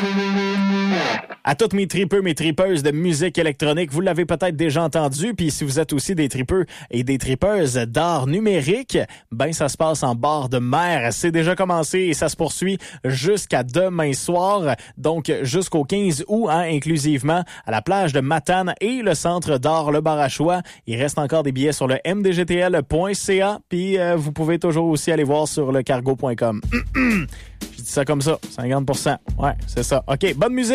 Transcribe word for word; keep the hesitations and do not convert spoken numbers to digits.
À toutes mes tripeux, mes tripeuses de musique électronique, vous l'avez peut-être déjà entendu, puis si vous êtes aussi des tripeux et des tripeuses d'art numérique, ben ça se passe en bord de mer. C'est déjà commencé et ça se poursuit jusqu'à demain soir, donc jusqu'au quinze août, hein, inclusivement, à la plage de Matane et le centre d'art Le Barachois. Il reste encore des billets sur le m d g t l point c a, puis euh, vous pouvez toujours aussi aller voir sur le cargo point com. Je dis ça comme ça, cinquante pour cent. Ouais, c'est ça. OK, bonne musique!